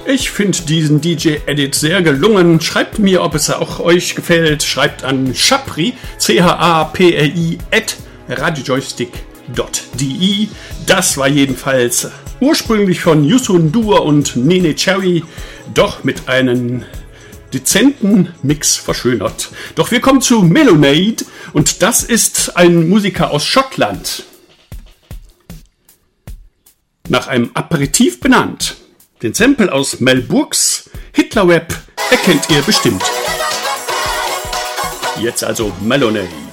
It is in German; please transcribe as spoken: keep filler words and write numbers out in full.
Ich finde diesen D J-Edit sehr gelungen. Schreibt mir, ob es auch euch gefällt. Schreibt an Chapri, C H A P R I, at radiojoystick punkt de. Das war jedenfalls ursprünglich von Yusun Dur und Nene Cherry, doch mit einem dezenten Mix verschönert. Doch wir kommen zu Melonade und das ist ein Musiker aus Schottland. Nach einem Aperitif benannt. Den Sample aus Mel Brooks Hitlerrap erkennt ihr bestimmt. Jetzt also Melonade.